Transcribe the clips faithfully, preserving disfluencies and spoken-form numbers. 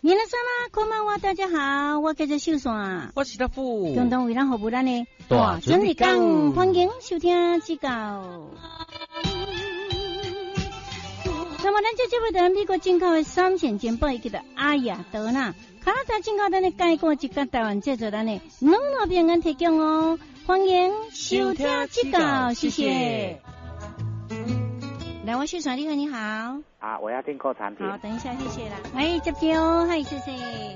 皆さんこんばんは，大家好，我叫做秀山， 我是大富， 共同为咱服务咱的大准日讲，欢迎收听指教。那么咱这节目在美国进口的三线煎包，伊叫做阿雅德纳，卡拉达进口咱的介绍一个台湾制作咱的两路平安提供哦，欢迎收听指教，谢谢。来，我秀山，你好，你好。 啊，我要订购产品。 好，等一下，谢谢啦。哎，接接哦，嗨，谢谢。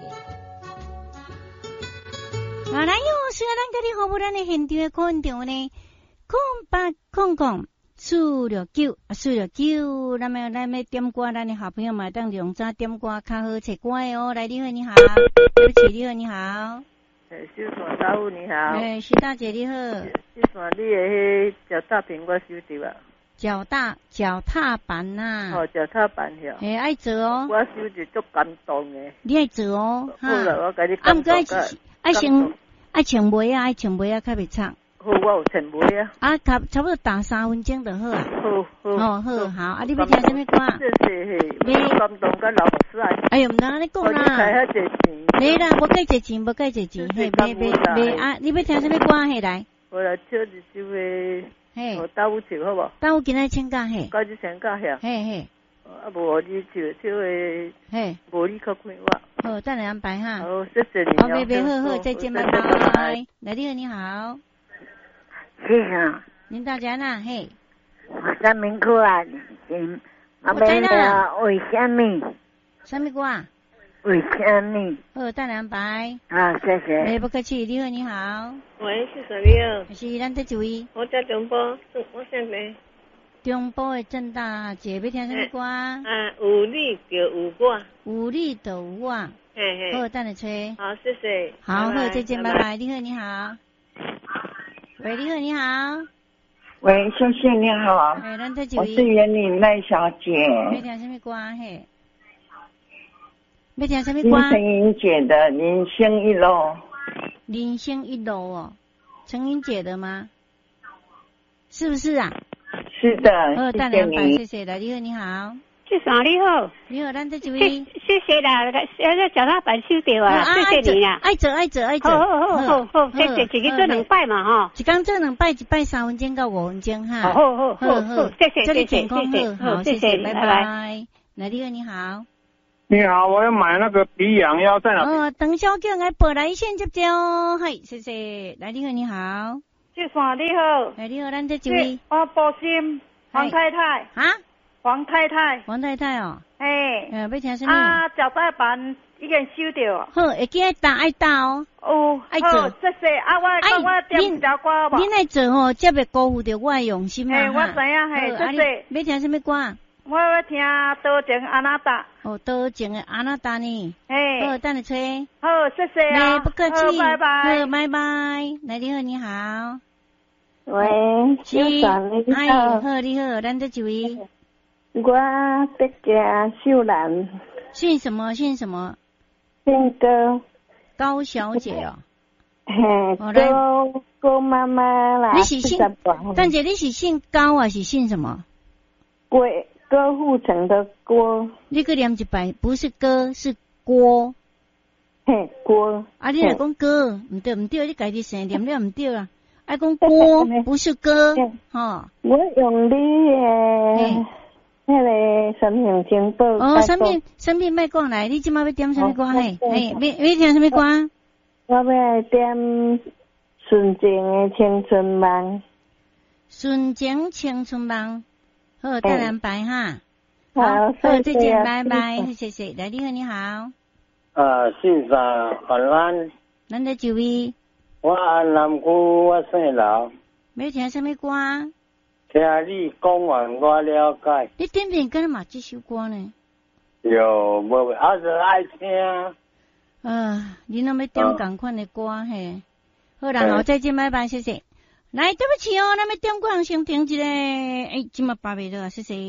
啊，来哟，虽然咱这里服务咱的现场的空调呢，空八空空四六九啊，四六九，那么咱们点歌，咱的好朋友嘛，当用早点歌，较好找歌的哦。来，你好，你好，对不起，你好，你好。 诶，秀山大夫你好。 诶，徐大姐你好。 秀山，你的迄脚踏板我收到啊。 脚踏脚踏板呐、 啊，哦，脚踏板哟。 诶，爱做哦。 我收着足感动的。 你爱做哦， 好啦，我甲你讲。啊，毋过爱爱先爱穿袜啊，爱穿袜啊，较袂臭。 好，我有穿袜啊。 啊，差差不多打三分钟就好啊。 好，好， 哦，好，好。啊，你要听什么歌？ 谢谢嘿。要感动甲老师啊。 哎呦，唔通安尼讲啦。 我开遐济钱。 没啦，无计济钱，无计济钱，嘿，没没没啊！你要听什么歌？嘿来。 我来唱一首诶。 嘿， 我打舞唱好无？ 打舞今仔请假嘿。 今日请假遐。 嘿嘿。 啊，无你唱唱诶。 嘿。 无你较快我。 好，等下安排哈。 好，谢谢你。 好，别别，好好，再见，拜拜。来，你好，你好。 是啊。 林大家呢？嘿。 我三明科啊，嗯，我们的为什么？ 什么歌啊？ 为什么？ 好，等下安排。 好，谢谢。 哎，不客气，你好，你好。 喂，是谁你好？ 是咱在一位。 我在中波，我现在。 中波的郑大姐，要听什么歌？ 啊，有你就有我。 有你就有我。 嘿嘿。 好，等下吹。 好，谢谢。 好，好，再见，拜拜。你好，你好。喂，你好，你好。 喂，秀秀你好。 哎，咱在一位。 我是园里赖小姐。 要听什么歌？嘿。要听什么歌？ 陈英姐的《人生一路》。 人生一路哦，陈英姐的吗？是不是啊？ 是的， 哦， 谢谢你。 谢谢的，你好，你好。 谢谢你好。 你好，咱这一位。 谢谢啦，那个脚踏板收掉啊，谢谢你啦。 爱做爱做爱做。 好好好好好，谢谢，一个做两摆嘛哈。 一工做两摆，一摆三分钟到五分钟哈。 好好好好，谢谢谢谢谢谢， 好，谢谢，拜拜。来，你好，你好。 你好，我要买那个鼻痒药在哪？ 哦，邓小姐来报来线接接哦，嗨，谢谢。来，你好，你好。 秀山你好。 哎，你好，咱这一位。 我报心黄太太。 啊？ 黄太太。 黄太太哦。 哎。 呃，要听什么？ 啊，脚踏板已经收掉。 好，会记爱打爱打哦。 哦。爱做。谢谢啊，我我我点一条歌吧。 恁爱做吼，才袂辜负着我的用心啊。 哎，我知影，嘿，谢谢。 要听什么歌？ 我要听多情阿那达。 哦，多情的阿那达呢？ 哎。 好，等你吹。 好，谢谢啊。 来，不客气。 拜拜。 好，拜拜。来，你好，你好。 喂，秀山你好。 哎，好，你好，咱这一位。 我得叫秀兰。 姓什么？姓什么？ 姓高。 高小姐哦。 嘿，高高妈妈啦。 你是姓？但姐，你是姓高啊？是姓什么？ 郭郭富城的郭。 你个念一摆，不是哥，是郭。 嘿，郭。 啊，你来讲哥，唔对唔对，你家己生念了唔对啊。爱讲郭，不是哥，吼。 我用你诶，迄个生命情报。 哦，生命生命卖讲来，你即马要点什么歌嘿？嘿，要要听什么歌？ 我要点纯情的青春梦。 纯情青春梦。好，再安排哈。 好， 好，再见，拜拜，谢谢。来，你好，你好。 呃，姓啥？安安。 咱的一位。 我安南区，我姓刘。 要听什么歌？ 听你讲完，我了解。 你点点跟嘛这首歌呢？ 有，无还是爱听。 呃，你那么点同款的歌嘿？好啦，好，再见，拜拜，谢谢。来，对不起哦，那么点歌先停一下，哎，今嘛八月了，谢谢。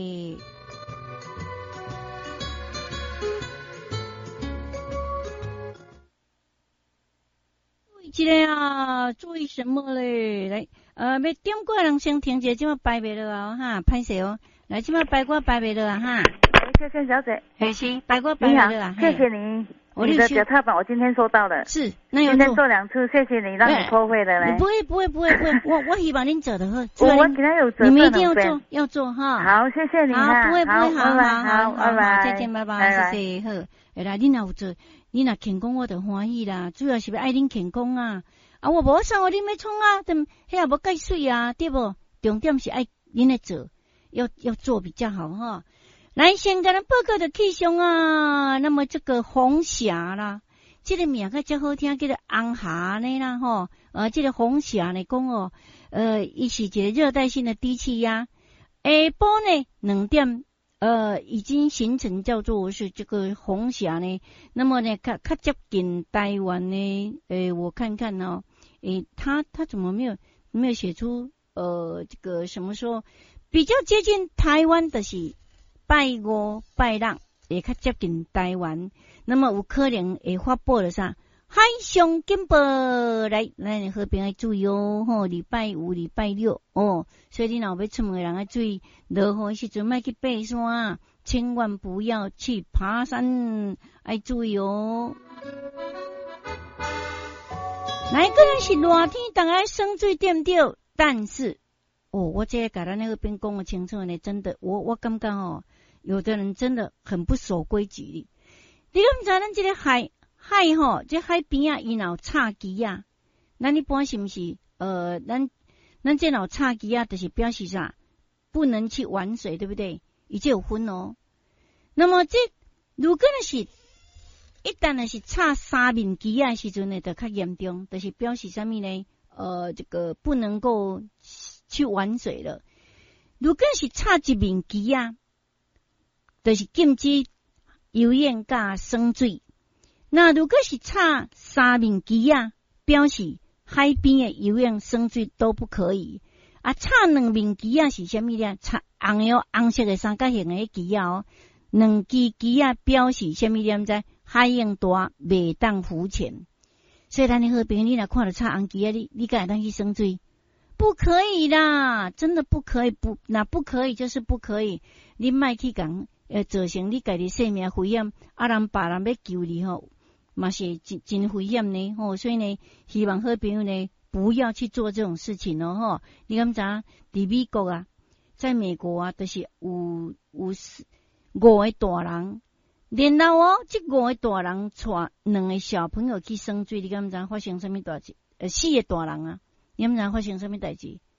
注意一下啊，注意什么嘞？来，呃，要点歌人先停一下，今嘛八月了啊，哈，歹势哦。来，今嘛拜歌八月了啊，哈。 谢谢小姐。 嘿是，拜歌八月了啊， 谢谢你。 你的脚踏板我今天收到了， 是，那有今天做两次，谢谢你，让你扣费的嘞。 不会不会不会不会，我我希望您做的好。 我我给他有责任， 你们一定要做要做哈。 好，谢谢你哈。 好，不会不会，好好好好，拜拜， 再见，拜拜，谢谢好。哎啦，恁若有做，恁若勤工我就欢喜啦，主要是要爱恁勤工啊。啊，我无啥我恁要创啊，但迄也无介水啊，对不？重点是爱恁来做，要要做比较好哈。来，现在的报告的气象啊，那么这个红霞啦，这个名个较好听，叫做红霞呢啦吼，呃，这个红霞呢讲哦，呃，伊是一个热带性的低气压，下晡呢两点，呃，已经形成叫做是这个红霞呢，那么呢，较较接近台湾呢，呃，我看看哦，诶，他他怎么没有没有写出呃这个什么说比较接近台湾的是？拜五拜六会较接近台湾，那么有可能会发布了啥海上警报来，咱和平要注意哦，吼，礼拜五、礼拜六哦，所以你若要出门的人要注意，落雨时阵莫去爬山，千万不要去爬山，要注意哦。来个人是热天，当然生水对不对？但是哦，我这个给咱那个边讲的清楚呢，真的，我我感觉哦。有的人真的很不守规矩的，你敢知咱这个海海吼，这海边啊，伊若有插旗啊，咱一般是不是？呃，咱咱这若有插旗啊，就是表示啥？不能去玩水，对不对？伊就有分哦。那么这如果呢是，一旦呢是插三面旗啊时阵呢，就较严重，就是表示啥物呢？呃，这个不能够去玩水了。如果是插一面旗啊，就是禁止游泳甲耍水。那如果是插三面旗啊，表示海边的游泳耍水都不可以。啊，插两面旗啊是啥物呢？插红的红色的三角形的旗啊哦，两支旗啊表示啥物呢？在海洋大袂当浮潜。所以咱的好朋友，你若看到插红旗啊，你你敢会当去耍水？不可以啦，真的不可以，不那不可以就是不可以。你莫去讲。呃，造成你家己生命危险，啊，人别人要救你吼，嘛是真真危险呢吼，所以呢，希望好朋友呢不要去做这种事情哦吼。你敢知？伫美国啊，在美国啊，都、就是有有五个大人，然后哦，这五个大人带两个小朋友去耍水，你敢知发生什么代志？呃，四个大人啊，你敢知发生什么代志？